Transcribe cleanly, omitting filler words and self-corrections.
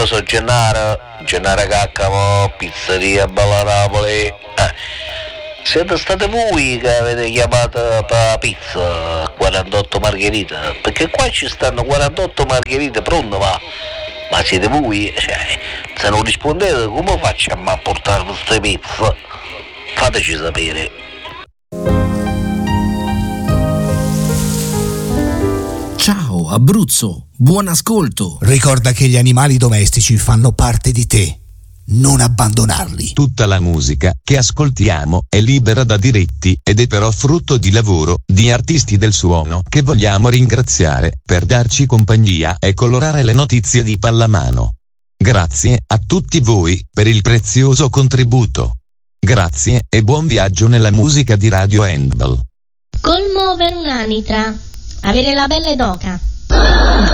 io so Gennaro Caccamo, pizzeria Bella Napoli. Siete state voi che avete chiamato per pizza 48 margherite? Perché qua ci stanno 48 margherite pronte, ma siete voi? Cioè, se non rispondete come facciamo a portare queste pizze? Fateci sapere. Ciao Abruzzo, buon ascolto. Ricorda che gli animali domestici fanno parte di te. Non abbandonarli. Tutta la musica che ascoltiamo è libera da diritti ed è però frutto di lavoro di artisti del suono che vogliamo ringraziare per darci compagnia e colorare le notizie di pallamano. Grazie a tutti voi per il prezioso contributo. Grazie e buon viaggio nella musica di Radio Handball. Colmuovere un'anitra. Avere la pelle d'oca.